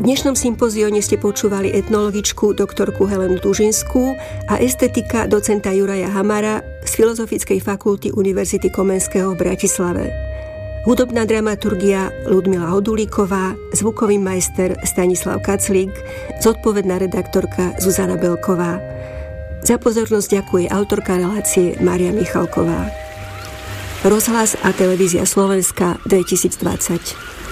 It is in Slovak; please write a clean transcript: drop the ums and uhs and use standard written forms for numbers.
V dnešnom sympózióne ste počúvali etnologičku doktorku Helenu Tužinskú a estetika docenta Juraja Hamara z Filozofickej fakulty Univerzity Komenského v Bratislave. Hudobná dramaturgia Ľudmila Hodulíková, zvukový majster Stanislav Kaclík, zodpovedná redaktorka Zuzana Belková. Za pozornosť ďakuje autorka relácie Mária Michalková. Rozhlas a televízia Slovenska 2020.